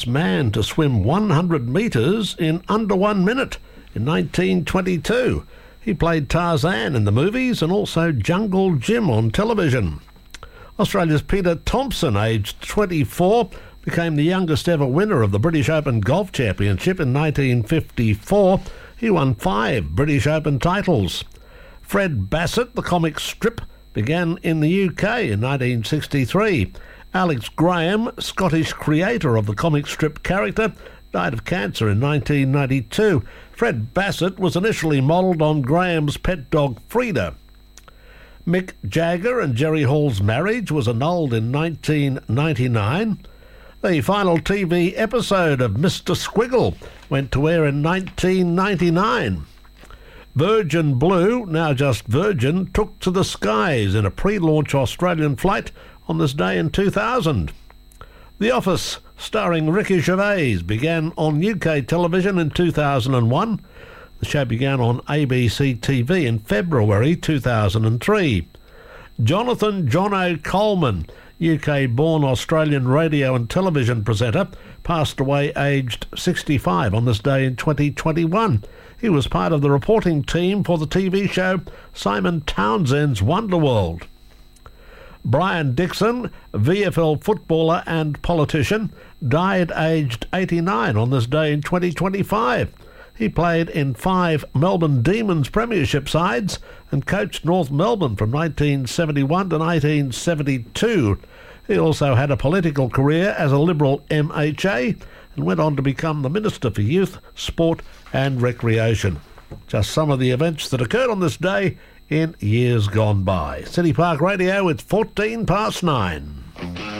man to swim 100 metres in under 1 minute in 1922. He played Tarzan in the movies and also Jungle Jim on television. Australia's Peter Thompson, aged 24, became the youngest ever winner of the British Open Golf Championship in 1954. He won 5 British Open titles. Fred Bassett, the comic strip, began in the UK in 1963. Alex Graham, Scottish creator of the comic strip character, died of cancer in 1992. Fred Bassett was initially modelled on Graham's pet dog Frida. Mick Jagger and Jerry Hall's marriage was annulled in 1999. The final TV episode of Mr. Squiggle went to air in 1999. Virgin Blue, now just Virgin, took to the skies in a pre-launch Australian flight on this day in 2000. The Office, starring Ricky Gervais, began on UK television in 2001. The show began on ABC TV in February 2003. Jonathan Jono Coleman, UK-born Australian radio and television presenter, passed away aged 65 on this day in 2021. He was part of the reporting team for the TV show Simon Townsend's Wonderworld. Brian Dixon, VFL footballer and politician, died aged 89 on this day in 2025. He played in 5 Melbourne Demons premiership sides and coached North Melbourne from 1971 to 1972. He also had a political career as a Liberal MHA and went on to become the Minister for Youth, Sport and Recreation. Just some of the events that occurred on this day in years gone by. City Park Radio, it's 9:14.